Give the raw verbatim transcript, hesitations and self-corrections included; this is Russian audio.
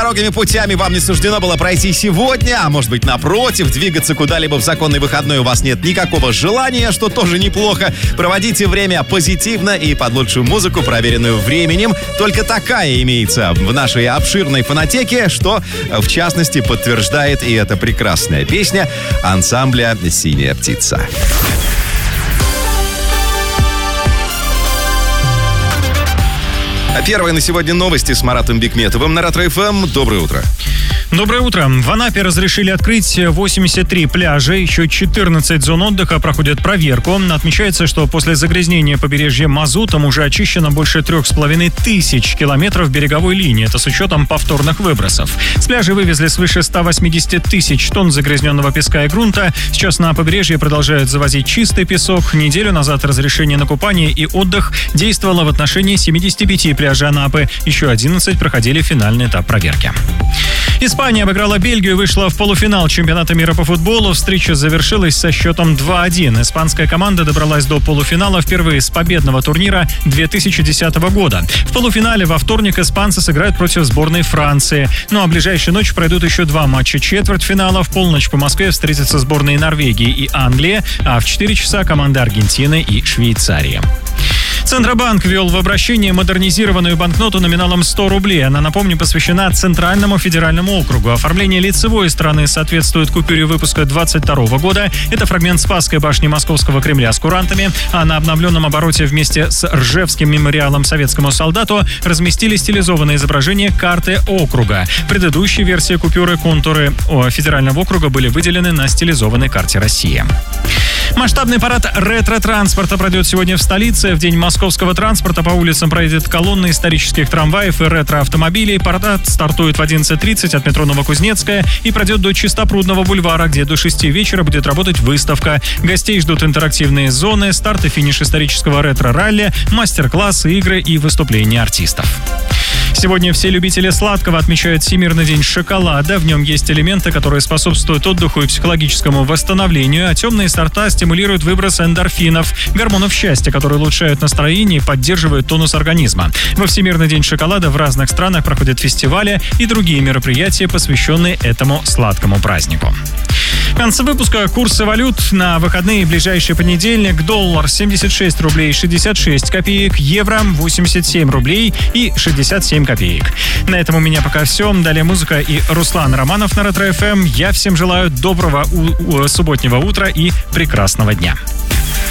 дорогами, путями вам не суждено было пройти сегодня, а может быть, напротив, двигаться куда-либо в законный выходной у вас нет никакого желания, что тоже неплохо. Проводите время позитивно и под лучшую музыку, проверенную временем. Только такая имеется в нашей обширной фонотеке, что, в частности, подтверждает и эта прекрасная песня ансамбля «Синяя птица». А первые на сегодня новости с Маратом Бикметовым на Ретро-ФМ. Доброе утро. Доброе утро. В Анапе разрешили открыть восемьдесят три пляжа. Еще четырнадцать зон отдыха проходят проверку. Отмечается, что после загрязнения побережья мазутом уже очищено больше трех с половиной тысяч километров береговой линии. Это с учетом повторных выбросов. С пляжей вывезли свыше ста восьмидесяти тысяч тонн загрязненного песка и грунта. Сейчас на побережье продолжают завозить чистый песок. Неделю назад разрешение на купание и отдых действовало в отношении семидесяти пяти пляжей Анапы. Еще одиннадцать проходили финальный этап проверки. Испания обыграла Бельгию и вышла в полуфинал чемпионата мира по футболу. Встреча завершилась со счетом два один. Испанская команда добралась до полуфинала впервые с победного турнира две тысячи десятого года. В полуфинале во вторник испанцы сыграют против сборной Франции. Ну а ближайшей ночью пройдут еще два матча четвертьфинала. В полночь по Москве встретятся сборные Норвегии и Англии, а в четыре часа команды Аргентины и Швейцарии. Центробанк ввел в обращение модернизированную банкноту номиналом сто рублей. Она, напомню, посвящена Центральному федеральному округу. Оформление лицевой стороны соответствует купюре выпуска двадцать второго года. Это фрагмент Спасской башни Московского Кремля с курантами. А на обновленном обороте вместе с Ржевским мемориалом советскому солдату разместили стилизованное изображение карты округа. В предыдущей версии купюры контуры федерального округа были выделены на стилизованной карте России. Масштабный парад ретро-транспорта пройдет сегодня в столице. В день московского транспорта по улицам проедет колонна исторических трамваев и ретро-автомобилей. Парад стартует в одиннадцать тридцать от метро Новокузнецкая и пройдет до Чистопрудного бульвара, где до шести вечера будет работать выставка. Гостей ждут интерактивные зоны, старт и финиш исторического ретро-ралли, мастер-классы, игры и выступления артистов. Сегодня все любители сладкого отмечают Всемирный день шоколада. В нем есть элементы, которые способствуют отдыху и психологическому восстановлению, а темные сорта стимулируют выброс эндорфинов, гормонов счастья, которые улучшают настроение и поддерживают тонус организма. Во Всемирный день шоколада в разных странах проходят фестивали и другие мероприятия, посвященные этому сладкому празднику. В конце выпуска курсы валют на выходные и ближайший понедельник. Доллар семьдесят шесть рублей шестьдесят шесть копеек, евро восемьдесят семь рублей и шестьдесят семь копеек. На этом у меня пока все. Далее музыка и Руслан Романов на Ретро-ФМ. Я всем желаю доброго у- у- субботнего утра и прекрасного дня.